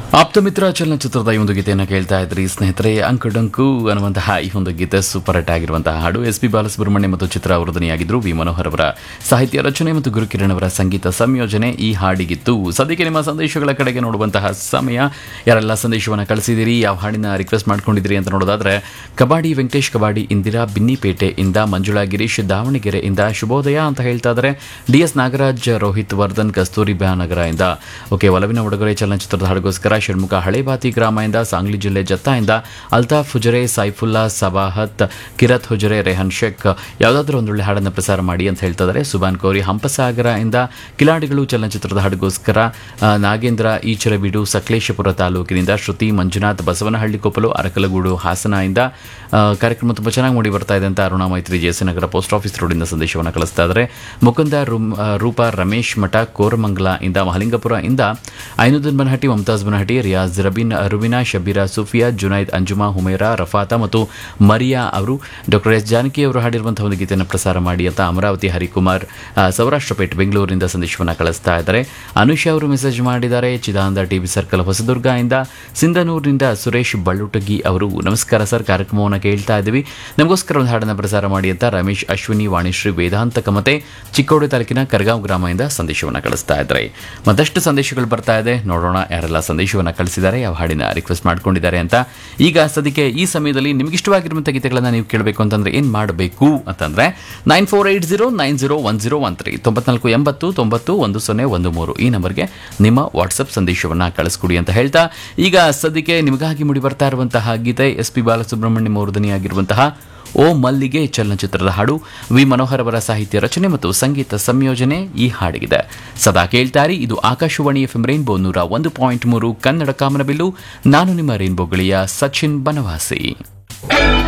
ಆಪ್ತಮಿತ್ರ ಚಲನಚಿತ್ರದ ಈ ಒಂದು ಗೀತೆಯನ್ನು ಕೇಳ್ತಾ ಇದ್ರಿ ಸ್ನೇಹಿತರೆ. ಅಂಕುಡಂಕು ಅನ್ನುವಂತಹ ಈ ಒಂದು ಗೀತೆ ಸೂಪರ್ ಹಿಟ್ ಆಗಿರುವಂತಹ ಹಾಡು. ಎಸ್.ಪಿ. ಬಾಲಸುಬ್ರಹ್ಮಣ್ಯ ಮತ್ತು ಚಿತ್ರ ಅವರು ಧ್ವನಿಯಾಗಿದ್ರು. ವಿ ಮನೋಹರ್ ಅವರ ಸಾಹಿತ್ಯ ರಚನೆ ಮತ್ತು ಗುರುಕಿರಣ್ ಅವರ ಸಂಗೀತ ಸಂಯೋಜನೆ ಈ ಹಾಡಿಗಿತ್ತು. ಸದ್ಯಕ್ಕೆ ನಿಮ್ಮ ಸಂದೇಶಗಳ ಕಡೆಗೆ ನೋಡುವಂತಹ ಸಮಯ. ಯಾರೆಲ್ಲ ಸಂದೇಶವನ್ನು ಕಳಿಸಿದಿರಿ, ಯಾವ ಹಾಡಿನ ರಿಕ್ವೆಸ್ಟ್ ಮಾಡ್ಕೊಂಡಿದ್ದೀರಿ ಅಂತ ನೋಡೋದಾದ್ರೆ, ಕಬಾಡಿ ವೆಂಕಟೇಶ್ ಕಬಾಡಿ ಇಂದಿರಾ ಬಿನ್ನಿಪೇಟೆಯಿಂದ, ಮಂಜುಳಾ ಗಿರೀಶ್ ದಾವಣಗೆರೆಯಿಂದ ಶುಭೋದಯ ಅಂತ ಹೇಳ್ತಾ ಇದ್ದಾರೆ. ಡಿ.ಎಸ್. ನಾಗರಾಜ್, ರೋಹಿತ್ ವರ್ಧನ್ ಕಸ್ತೂರಿಬಾ ನಗರ ಇಂದ ಓಕೆ ಒಲವಿನ ಉಡುಗೊರೆ ಚಲನಚಿತ್ರದ ಹಾಡುಗೋಸ್ಕರ ಷಣ್ಮುಖ ಹಳೇಬಾತಿ ಗ್ರಾಮ ಇಂದ, ಸಾಂಗ್ಲಿ ಜಿಲ್ಲೆ ಜತ್ತಾ ಇಂದ ಅಲ್ತಾಫ್ ಹುಜರೆ, ಸೈಫುಲ್ಲಾ ಸಬಾಹತ್, ಕಿರತ್ ಹುಜರೆ, ರೆಹನ್ ಶೇಖ್ ಯಾವುದಾದ್ರೂ ಒಂದೊಳ್ಳೆ ಹಾಡನ್ನು ಪ್ರಸಾರ ಮಾಡಿ ಅಂತ ಹೇಳ್ತಾ ಇದ್ದಾರೆ. ಸುಬಾನ್ ಕೋರಿ ಹಂಪಸಾಗರ ಇಂದ, ಕಿಲಾಡಿಗಳು ಚಲನಚಿತ್ರದ ಹಾಡುಗೋಸ್ಕರ ನಾಗೇಂದ್ರ ಈಚರಬೀಡು ಸಕಲೇಶಪುರ ತಾಲೂಕಿನಿಂದ, ಶ್ರುತಿ ಮಂಜುನಾಥ್ ಬಸವನಹಳ್ಳಿ ಕೊಪ್ಪಲು ಅರಕಲಗೂಡು ಹಾಸನ ಇಂದ ಕಾರ್ಯಕ್ರಮ ತುಂಬ ಚೆನ್ನಾಗಿ ಮೂಡಿ ಬರ್ತಾ ಇದೆ ಅಂತ ಅರುಣಾ ಮೈತ್ರಿ ಜೆಸಿನಗರ ಪೋಸ್ಟ್ ಆಫೀಸ್ ರೋಡಿಂದ ಸಂದೇಶವನ್ನು ಕಳಿಸ್ತಾ ಇದ್ದಾರೆ. ಮುಕುಂದ ರೂಪ ರಮೇಶ್ ಮಠ ಕೋರಮಂಗಲ ಇಂದ, ಮಹಲಿಂಗಪುರ ಇಂದ ಐನುದ್ದೀನ್ ಬನಹಟ್ಟಿ, ಮಮತಾಜ್ ಬನಹಟ್ಟಿ, ರಿಯಾಜ್ ರಬೀನ್ ರುಬಿನಾ ಶಬೀರಾ ಸುಫಿಯಾ ಜುನೈದ್ ಅಂಜುಮಾ ಹುಮೇರಾ ರಫಾತಾ ಮತ್ತು ಮರಿಯಾ ಅವರು ಡಾಕ್ಟರ್ ಎಸ್ ಜಾನಕಿ ಅವರು ಹಾಡಿರುವಂತಹ ಒಂದು ಗೀತೆಯನ್ನು ಪ್ರಸಾರ ಮಾಡಿ ಅಂತ ಅಮರಾವತಿ ಹರಿಕುಮಾರ್ ಸೌರಾಷ್ಟ್ರಪೇಟ್ ಬೆಂಗಳೂರಿನಿಂದ ಸಂದೇಶವನ್ನು ಕಳಿಸ್ತಾ ಇದ್ದಾರೆ. ಅನುಷಾ ಅವರು ಮೆಸೇಜ್ ಮಾಡಿದ್ದಾರೆ. ಚಿದಾನಂದ ಟಿವಿ ಸರ್ಕಲ್ ಹೊಸದುರ್ಗ ಇಂದ, ಸಿಂಧನೂರಿನಿಂದ ಸುರೇಶ್ ಬಳ್ಳುಟಗಿ ಅವರು ನಮಸ್ಕಾರ ಸರ್, ಕಾರ್ಯಕ್ರಮವನ್ನು ಕೇಳ್ತಾ ಇದ್ದೀವಿ, ನಮಗೋಸ್ಕರ ಒಂದು ಹಾಡನ್ನು ಪ್ರಸಾರ ಮಾಡಿ ಅಂತ ರಮೇಶ್ ಅಶ್ವಿನಿ ವಾಣಿಶ್ರೀ ವೇದಾಂತ ಕಮತೆ ಚಿಕ್ಕೋಡಿ ತಾಲೂಕಿನ ಕರ್ಗಾಂವ್ ಗ್ರಾಮದಿಂದ ಸಂದೇಶವನ್ನು ಕಳಿಸ್ತಾ ಇದ್ದಾರೆ. ಮತ್ತಷ್ಟು ಸಂದೇಶಗಳು ಬರ್ತಾ ಇದೆ, ನೋಡೋಣ ಯಾರೆಲ್ಲ ಸಂದೇಶವನ್ನು ಕಳಿಸಿದ್ದಾರೆ, ಯಾವ ಹಾಡಿನ ರಿಕ್ವೆಸ್ಟ್ ಮಾಡ್ಕೊಂಡಿದ್ದಾರೆ ಅಂತ. ಈಗ ಸದ್ಯಕ್ಕೆ ಈ ಸಮಯದಲ್ಲಿ ನಿಮ್ಗೆ ಇಷ್ಟವಾಗಿರುವಂತಹ ಗೀತೆಗಳನ್ನು ನೀವು ಕೇಳಬೇಕು ಅಂತಂದ್ರೆ ಏನ್ ಮಾಡಬೇಕು ಅಂತಂದ್ರೆ 9480901013 9480901013 ಈ ನಂಬರ್ಗೆ ನಿಮ್ಮ ವಾಟ್ಸ್ಆಪ್ ಸಂದೇಶವನ್ನು ಕಳಿಸ್ಕೊಡಿ ಅಂತ ಹೇಳ್ತಾ, ಈಗ ಸದ್ಯಕ್ಕೆ ನಿಮಗಾಗಿ ಮೂಡಿ ಬರ್ತಾ ಇರುವಂತಹ ಗೀತೆ ಎಸ್.ಪಿ. ಬಾಲಸುಬ್ರಹ್ಮಣ್ಯಂ ಅವರು ಧ್ವನಿಯಾಗಿರುವಂತಹ ಓ ಮಲ್ಲಿಗೆ ಚಲನಚಿತ್ರದ ಹಾಡು. ವಿ ಮನೋಹರ್ ಅವರ ಸಾಹಿತ್ಯ ರಚನೆ ಮತ್ತು ಸಂಗೀತ ಸಂಯೋಜನೆ ಈ ಹಾಡಿಗಿದೆ. ಸದಾ ಕೇಳ್ತಾರಿ, ಇದು ಆಕಾಶವಾಣಿ ಎಫ್ಎಂ ರೈನ್ಬೋ 101.3 ಕನ್ನಡ ಕಾಮನಬಿಲ್ಲು. ನಾನು ನಿಮ್ಮ ರೈನ್ಬೋ ಗೆಳೆಯ ಸಚಿನ್ ಬನವಾಸಿ.